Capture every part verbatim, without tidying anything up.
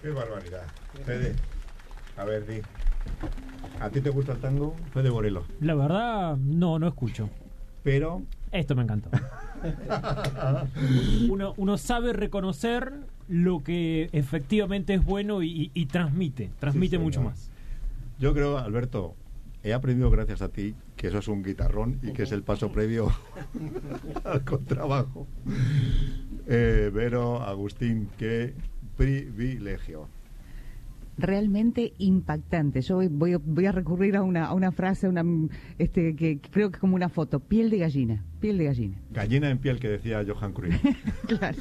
Qué barbaridad. Fede, a ver, di. ¿A ti te gusta el tango? Fede Borelo. La verdad, no, no escucho. Pero... Esto me encantó. uno, uno sabe reconocer lo que efectivamente es bueno y, y, y transmite, transmite sí, mucho más. Yo creo, Alberto, he aprendido gracias a ti que eso es un guitarrón y que es el paso previo al contrabajo. Eh, Vero, Agustín, qué privilegio. Realmente impactante. Yo voy, voy, voy a recurrir a una, a una frase, una, este, que creo que es como una foto. Piel de gallina, piel de gallina. Gallina en piel, que decía Johan Cruyff. Claro.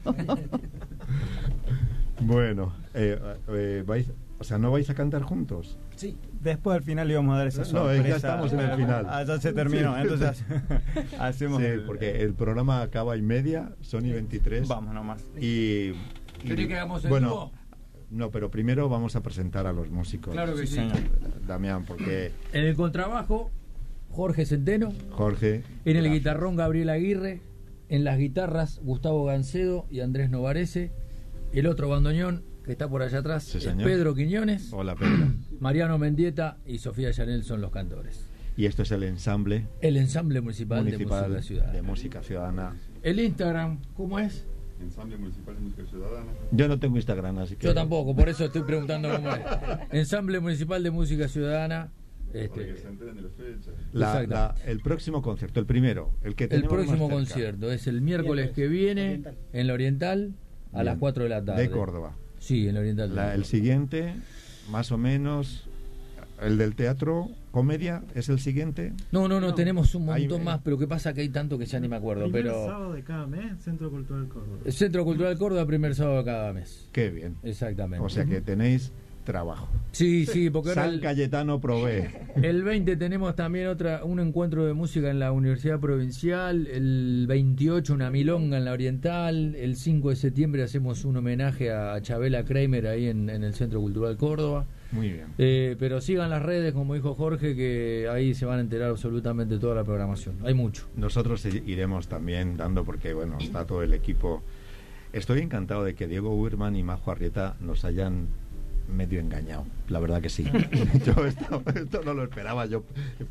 Bueno, eh, eh, vais, o sea, ¿no vais a cantar juntos? Sí. Después al final íbamos a dar esa sorpresa. No, ya estamos en el final. Ah, ya se terminó, sí. Entonces hacemos... Sí, el... porque el programa acaba y media, son y veintitrés. Vamos nomás. Y... y ¿Querés que hagamos el bueno, dúo? No, pero primero vamos a presentar a los músicos. Claro que sí, señor. Damián, porque... En el contrabajo, Jorge Centeno. Jorge. En el gracias. guitarrón, Gabriel Aguirre. En las guitarras, Gustavo Gancedo y Andrés Novarese. El otro bandoneón, que está por allá atrás, Sí, es señor. Pedro Quiñones. Hola, Pedro. Mariano Mendieta y Sofía Llanel son los cantores. Y esto es el ensamble El ensamble municipal, municipal de Música Ciudadana. de Música Ciudadana. El Instagram, ¿cómo es? Ensamble Municipal de Música Ciudadana. Yo no tengo Instagram, así que... Yo tampoco, por eso estoy preguntando cómo es. Ensamble Municipal de Música Ciudadana. Para Este, que se enteren de las fechas. La, Exacto. la, el próximo concierto, el primero, el que el tenemos próximo más cerca, concierto es el miércoles que viene en la Oriental a Bien. las cuatro de la tarde. de Córdoba. Sí, en la Oriental. La, el siguiente, más o menos, el del teatro, comedia, ¿es el siguiente? No, no, no, No. tenemos un Hay- montón más, pero ¿qué pasa? Que hay tanto que ya ni me acuerdo. Primer Pero sábado de cada mes, Centro Cultural Córdoba. el Centro Cultural Córdoba, primer sábado de cada mes. Qué bien. Exactamente. O sea que tenéis trabajo. Sí, sí, porque ahora San el, Cayetano provee. el veinte tenemos también otra un encuentro de música en la Universidad Provincial, el veintiocho una milonga en la Oriental, el cinco de septiembre hacemos un homenaje a Chabela Kramer ahí en, en el Centro Cultural Córdoba. Muy bien. Eh, pero sigan las redes, como dijo Jorge, que ahí se van a enterar absolutamente toda la programación. Hay mucho. Nosotros iremos también dando, porque bueno, está todo el equipo. Estoy encantado de que Diego Uberman y Majo Arrieta nos hayan medio engañado, la verdad que sí. Yo esto, esto no lo esperaba. Yo,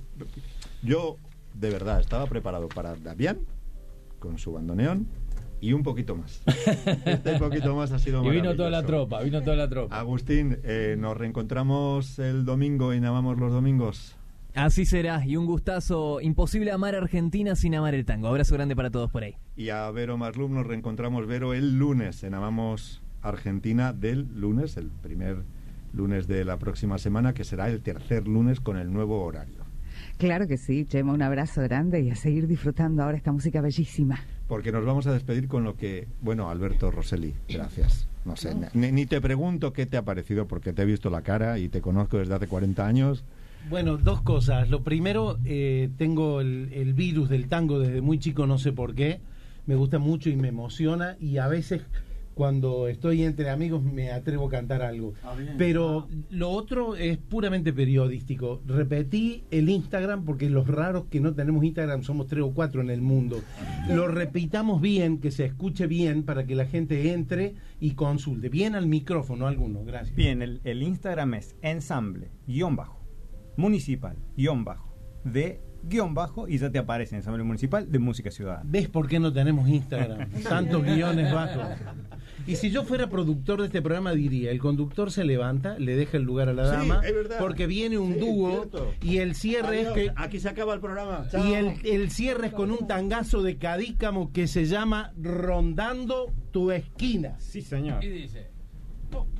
yo de verdad estaba preparado para Damián con su bandoneón y un poquito más. Este poquito más ha sido Y vino maravilloso. toda la tropa, vino toda la tropa. Agustín, eh, nos reencontramos el domingo y amamos los domingos. Así será, y un gustazo. Imposible amar a Argentina sin amar el tango. Abrazo grande para todos por ahí. Y a Vero Marlum nos reencontramos, Vero, el lunes en Amamos Argentina del lunes, el primer lunes de la próxima semana, que será el tercer lunes con el nuevo horario. Claro que sí, Chema, un abrazo grande y a seguir disfrutando ahora esta música bellísima. Porque nos vamos a despedir con lo que... Bueno, Alberto Rosselli, gracias. No sé, ni, ni te pregunto qué te ha parecido, porque te he visto la cara y te conozco desde hace cuarenta años. Bueno, dos cosas. Lo primero, eh, tengo el, el virus del tango desde muy chico, no sé por qué. Me gusta mucho y me emociona, y a veces cuando estoy entre amigos me atrevo a cantar algo. Ah, bien. Pero lo otro es puramente periodístico. Repetí el Instagram, porque los raros que no tenemos Instagram somos tres o cuatro en el mundo. Lo repitamos bien, que se escuche bien, para que la gente entre y consulte. Bien al micrófono alguno, gracias. Bien, el, el Instagram es ensamble, guión bajo, municipal, guión bajo, de guión bajo, y ya te aparece Ensamble Municipal de Música Ciudadana. ¿Ves por qué no tenemos Instagram? Tantos guiones bajos. Y si yo fuera productor de este programa, diría: el conductor se levanta, le deja el lugar a la Sí, dama, es verdad. porque viene un Sí, dúo, cierto. y el cierre Adiós, es que aquí se acaba el programa. y el, el cierre es con un tangazo de Cadícamo que se llama Rondando tu esquina. Sí, señor. Y dice...